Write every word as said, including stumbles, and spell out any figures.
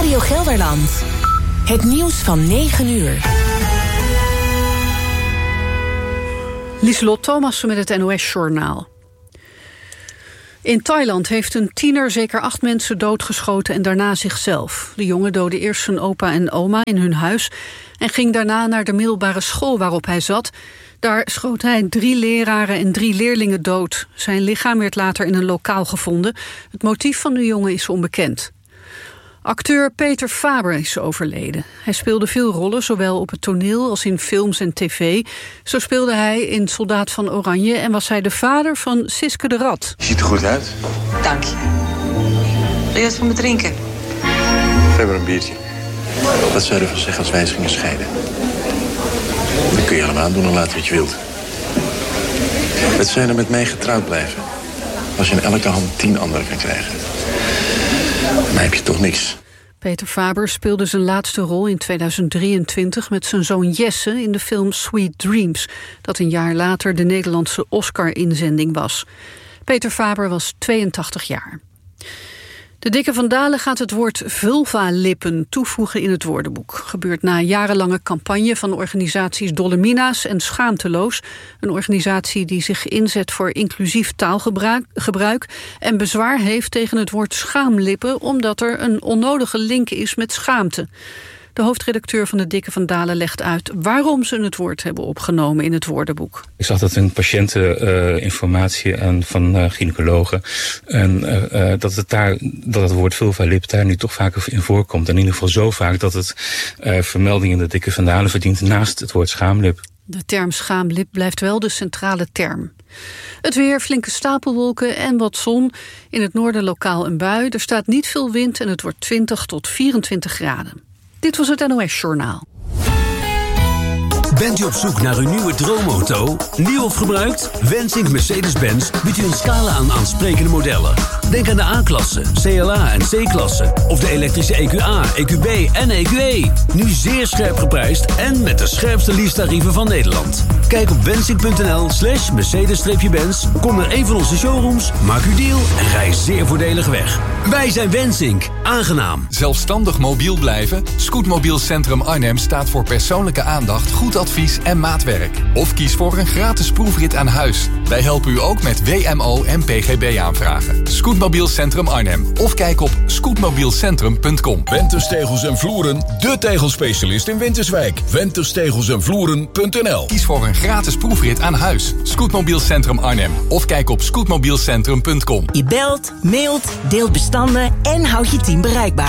Radio Gelderland. Het nieuws van negen uur. Lieselot Thomassen met het N O S-journaal. In Thailand heeft een tiener zeker acht mensen doodgeschoten en daarna zichzelf. De jongen doodde eerst zijn opa en oma in hun huis en ging daarna naar de middelbare school waarop hij zat. Daar schoot hij drie leraren en drie leerlingen dood. Zijn lichaam werd later in een lokaal gevonden. Het motief van de jongen is onbekend. Acteur Peter Faber is overleden. Hij speelde veel rollen, zowel op het toneel als in films en tv. Zo speelde hij in Soldaat van Oranje en was hij de vader van Siske de Rat. Je ziet er goed uit. Dank je. Wil je wat van me drinken? Geef maar een biertje. Wat zou je ervan zeggen als wij eens gingen scheiden? Dan kun je allemaal doen en laten wat je wilt. Wat zou je dan met mij getrouwd blijven? Als je in elke hand tien anderen kan krijgen. Dan heb je toch niks. Peter Faber speelde zijn laatste rol in tweeduizend drieëntwintig met zijn zoon Jesse in de film Sweet Dreams, dat een jaar later de Nederlandse Oscar-inzending was. Peter Faber was tweeëntachtig jaar. De Dikke van Dalen gaat het woord vulva-lippen toevoegen in het woordenboek. Gebeurt na jarenlange campagne van organisaties Dolomina's en Schaamteloos. Een organisatie die zich inzet voor inclusief taalgebruik gebruik en bezwaar heeft tegen het woord schaamlippen, omdat er een onnodige link is met schaamte. De hoofdredacteur van de Dikke van Dalen legt uit waarom ze het woord hebben opgenomen in het woordenboek. Ik zag dat in patiënteninformatie uh, en van uh, gynaecologen. En uh, dat het daar dat het woord vulva-lip daar nu toch vaker in voorkomt. En in ieder geval zo vaak dat het uh, vermelding in de Dikke van Dalen verdient naast het woord schaamlip. De term schaamlip blijft wel de centrale term. Het weer, flinke stapelwolken en wat zon. In het noorden lokaal een bui. Er staat niet veel wind en het wordt twintig tot vierentwintig graden. Dit was het N O S-journaal. Bent u op zoek naar uw nieuwe droomauto? Nieuw of gebruikt? Wensink Mercedes-Benz biedt u een scala aan aansprekende modellen. Denk aan de A-klasse, C L A en C-klasse. Of de elektrische E Q A, E Q B en E Q E. Nu zeer scherp geprijsd en met de scherpste leasetarieven van Nederland. Kijk op wensink.nl slash Mercedes-Benz. Kom naar een van onze showrooms, maak uw deal en rij zeer voordelig weg. Wij zijn Wensink. Aangenaam. Zelfstandig mobiel blijven? Scootmobiel Centrum Arnhem staat voor persoonlijke aandacht, goed advies en maatwerk. Of kies voor een gratis proefrit aan huis. Wij helpen u ook met W M O en P G B aanvragen. Scootmobiel Centrum Arnhem. Of kijk op scootmobielcentrum punt com. Wenters Tegels en Vloeren, de tegelspecialist in Winterswijk. Wenters Tegels en Vloeren punt n l. Kies voor een gratis proefrit aan huis. Scootmobiel Centrum Arnhem. Of kijk op scootmobielcentrum punt com. Je belt, mailt, deelt bestanden en houdt je team bereikbaar.